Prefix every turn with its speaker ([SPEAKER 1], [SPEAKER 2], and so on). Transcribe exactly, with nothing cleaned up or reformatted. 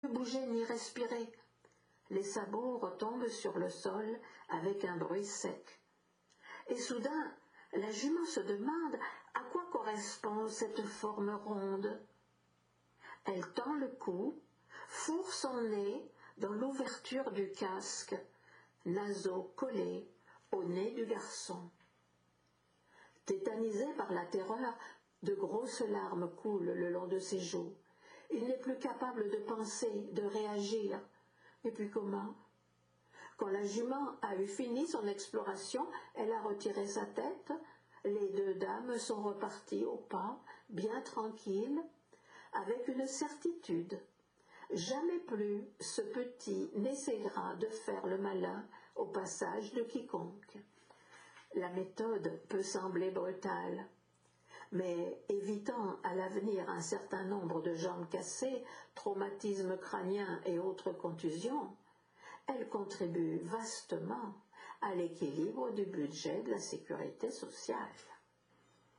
[SPEAKER 1] bouger ni respirer. Les sabots retombent sur le sol avec un bruit sec. Et soudain, la jument se demande à quoi correspond cette forme ronde. Elle tend le cou, fourre son nez dans l'ouverture du casque, naseau collé au nez du garçon. Tétanisé par la terreur, de grosses larmes coulent le long de ses joues. Il n'est plus capable de penser, de réagir. Et puis comment? Quand la jument a eu fini son exploration, elle a retiré sa tête. Les deux dames sont reparties au pas, bien tranquilles, avec une certitude. Jamais plus ce petit n'essayera de faire le malin au passage de quiconque. La méthode peut sembler brutale, mais évitant à l'avenir un certain nombre de jambes cassées, traumatismes crâniens et autres contusions, elle contribue vastement à l'équilibre du budget de la sécurité sociale.